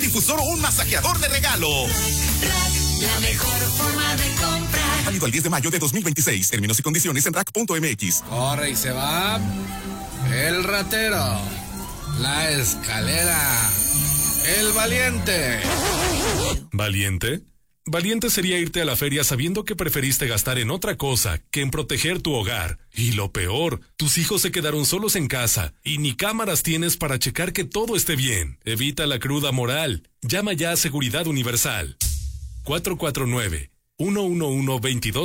difusor o un masajeador de regalo. La mejor forma de comprar. Válido al 10 de mayo de 2026. Términos y condiciones en rack.mx. Corre y se va. El ratero. La escalera. El valiente. ¿Valiente? Valiente sería irte a la feria sabiendo que preferiste gastar en otra cosa que en proteger tu hogar. Y lo peor, tus hijos se quedaron solos en casa y ni cámaras tienes para checar que todo esté bien. Evita la cruda moral. Llama ya a Seguridad Universal. 449-111-22